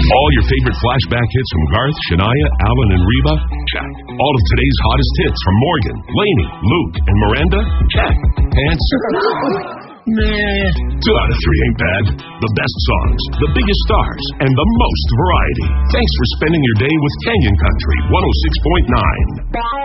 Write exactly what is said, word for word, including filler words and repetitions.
All your favorite flashback hits from Garth, Shania, Alan, and Reba? Check. All of today's hottest hits from Morgan, Lainey, Luke, and Miranda? Check. Pants? Nah. Two out of three ain't bad. The best songs, the biggest stars, and the most variety. Thanks for spending your day with Canyon Country one oh six point nine.